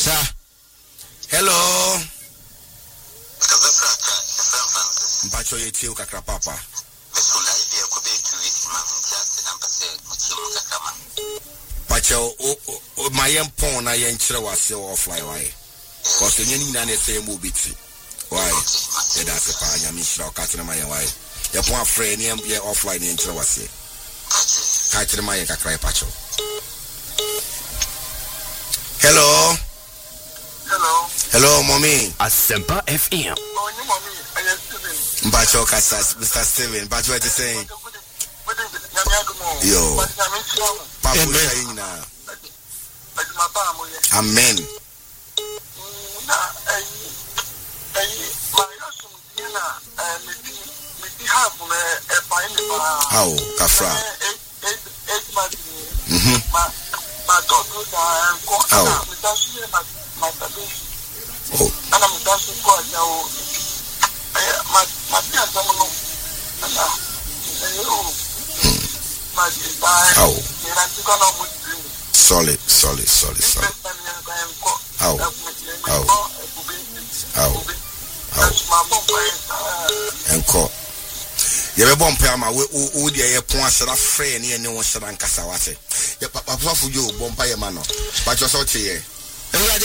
Sir. Hello. Mpacho yeti ukakra papa. Pacho o mayem pon na yen kire wase offline why. Cause yen nyina na say mo biti. Why? E da se pa nya mi shira o ka kire mayen why. Ye pon afre ni ye offline yen kire wase. Ka kire mayen kakra pacho. Hello. Hello, mommy. Asempa FM. Oh, you mommy. I am Steven. Mpacho kasa, Mr. Steven. Mpacho what you saying? Yo. Amen. Amen. Oh, Kafra. Oh. Solid. Enko. Ye be bom pe ama we de ye pon asera frɛ ne ne wo hyera nkasa wase. Ye papa fu yo bom pa ye ma no. Ba jo so che ye.